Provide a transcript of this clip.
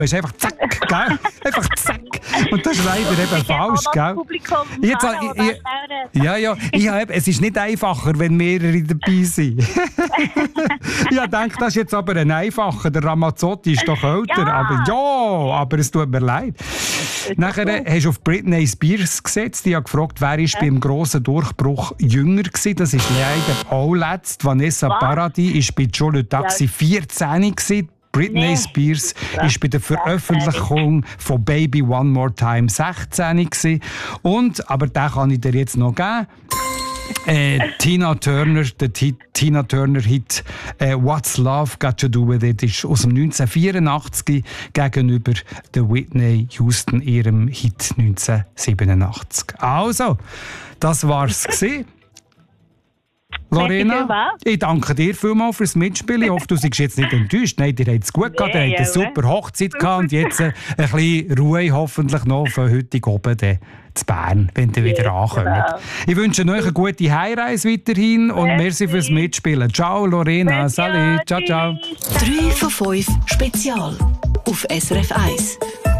ist einfach zack, gell? Einfach zack. Und das ist leider eben falsch, gell? Jetzt, es ist nicht einfacher, wenn mehrere dabei sind. Ich denke, das ist jetzt aber ein einfacher. Der Ramazzotti ist doch älter. Aber es tut mir leid. Nachher hast du auf Britney Spears gesetzt. Die hat gefragt, wer ist beim grossen Durchbruch jünger gewesen. Das ist leider auch letzt. Vanessa Paradis war bei Joe Le Taxi 14 gewesen. Britney Spears war bei der Veröffentlichung von Baby One More Time 16 gewesen. Und, aber den kann ich dir jetzt noch geben. Tina Turner, der Tina Turner-Hit «What's Love Got to Do With It» ist aus dem 1984 gegenüber der Whitney Houston, ihrem Hit 1987. Also, das war's gewesen. Lorena, ich danke dir vielmals fürs Mitspielen. Ich hoffe, du seist jetzt nicht enttäuscht. Nein, dir hat es gut gehabt, ihr habt eine super Hochzeit gehabt und jetzt ein bisschen Ruhe hoffentlich noch von heute oben zu Bern, wenn ihr wieder ankommt. Ich wünsche euch eine gute Heimreise weiterhin und merci fürs Mitspielen. Ciao Lorena, salut, ciao, ciao. 3 von 5 Spezial auf SRF 1.